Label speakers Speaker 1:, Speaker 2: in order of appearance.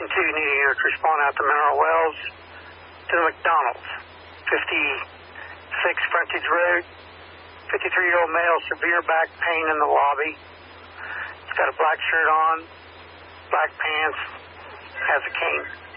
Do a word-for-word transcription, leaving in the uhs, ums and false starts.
Speaker 1: Station two, needing air to respond out to Mineral Wells. To the McDonald's, fifty-six Frontage Road. fifty-three-year-old male, severe back pain in the lobby. He's got a black shirt on, black pants, has a cane.